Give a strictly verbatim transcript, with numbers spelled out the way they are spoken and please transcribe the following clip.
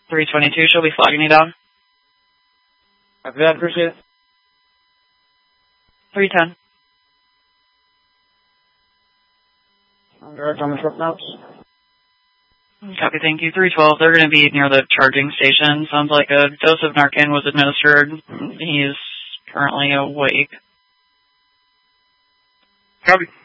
three twenty-two, she'll be flagging you down. After that, appreciate it. three ten. I'm direct on the truck notes. Copy, thank you. three twelve, they're going to be near the charging station. Sounds like a dose of Narcan was administered. He's currently awake. Copy.